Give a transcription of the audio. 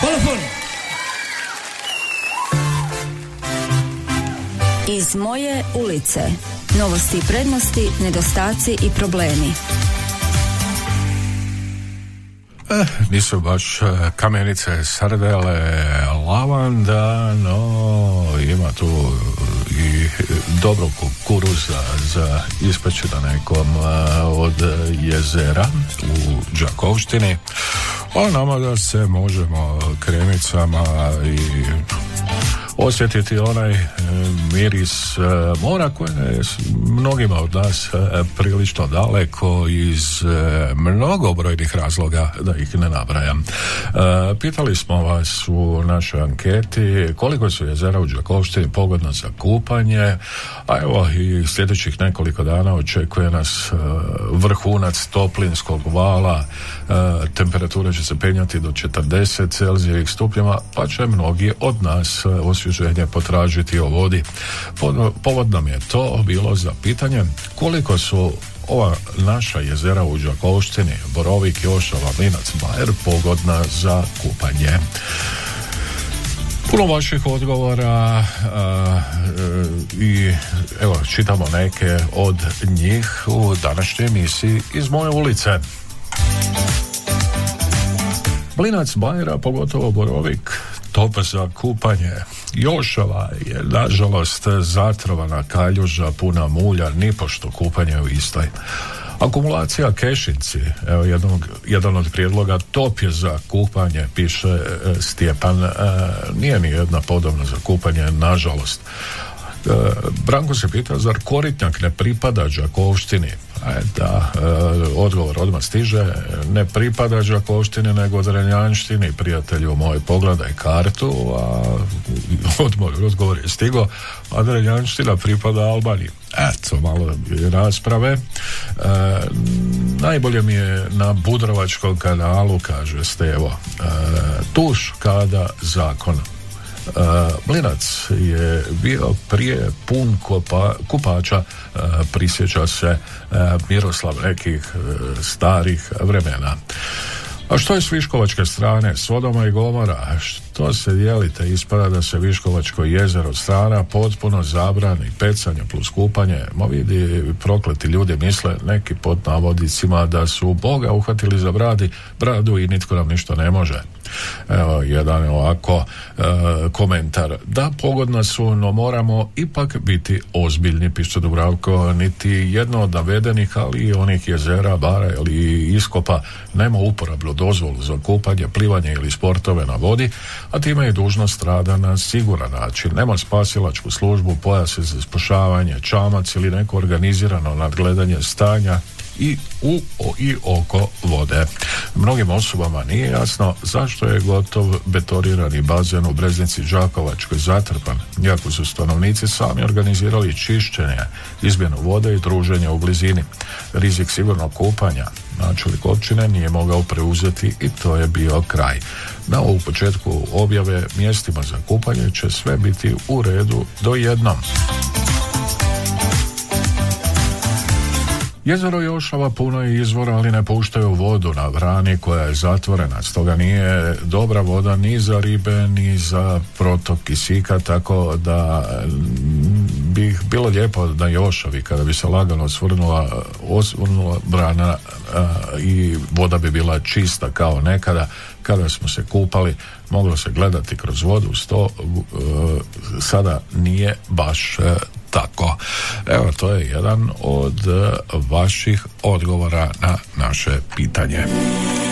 Polofon! Iz moje ulice. Novosti i prednosti, nedostaci i problemi. Nisu baš kamenice, srdele, lavanda, no ima tu i dobro kukuruza za ispeći na nekom od jezera u Đakovštini. A nama da se možemo kremicama i osjetiti onaj miris mora koji je mnogima od nas prilično daleko iz mnogobrojnih razloga, da ih ne nabrajam. Pitali smo vas u našoj anketi koliko su jezera u Đakovštini pogodna za kupanje, a evo i sljedećih nekoliko dana očekuje nas vrhunac toplinskog vala, temperatura će se penjati do 40 Celzijevih stupnjeva, pa će mnogi od nas osvježenje potražiti o vodi. Povod nam je to bilo za pitanje koliko su ova naša jezera u Đakovštini, Borovik, Jošava, Mlinac, Bajer, pogodna za kupanje. Puno vaših odgovora i evo čitamo neke od njih u današnjoj emisiji Iz moje ulice. Mlinac, Bajera, pogotovo Borovik, top za kupanje. Jošava je nažalost zatrovana kaljuža puna mulja, nipošto kupanje u istoj. Akumulacija Kešinci, evo jedan od prijedloga, top je za kupanje, piše Stjepan, nije ni jedna podobna za kupanje, nažalost. Branko se pita, zar Koritnjak ne pripada Đakovštini? Da, odgovor odmah stiže, ne pripada Đakovštini nego Drenjanštini, prijatelju moj, pogledaj kartu, a odgovor je stigo, a Drenjanština pripada Albaniji. Eto, malo rasprave. Najbolje mi je na Budrovačkom kanalu, kaže Stevo, tuš kada zakon. Mlinac je bio prije pun kupača, prisjeća se Miroslav nekih starih vremena. A što je s viškovačke strane, Sodoma i Gomora? Što se dijelite? Ispada da se Viškovačko jezero strana potpuno zabrani pecanje plus kupanje. Ma vidi, prokleti ljudi misle, neki pod navodicima, da su Boga uhvatili za bradu i nitko nam ništa ne može. Evo jedan ovako komentar. Da, pogodna su, no moramo ipak biti ozbiljni, piše Dubravko. Niti jedno od navedenih, ali i onih jezera, bara ili iskopa nema uporabnu dozvolu za kupanje, plivanje ili sportove na vodi, a time je dužnost rada na siguran način. Nema spasilačku službu, pojase za spašavanje, čamac ili neko organizirano nadgledanje stanja i oko vode. Mnogim osobama nije jasno zašto je gotov betorirani bazen u Breznici Đakovačkoj zatrpan, iako su stanovnici sami organizirali čišćenje, izmjenu vode i druženje u blizini. Rizik sigurnog kupanja načelnik općine nije mogao preuzeti i to je bio kraj. Na ovu početku objave mjestima za kupanje će sve biti u redu do jednom. Jezero Jošava puno je izvora, ali ne puštaju vodu na Vrani koja je zatvorena, stoga nije dobra voda ni za ribe, ni za protok kisika, tako da bi bilo lijepo na Jošavi kada bi se lagano osvrnula Vrana i voda bi bila čista kao nekada kada smo se kupali, moglo se gledati kroz vodu, sada nije baš tako. Evo, to je jedan od vaših odgovora na naše pitanje.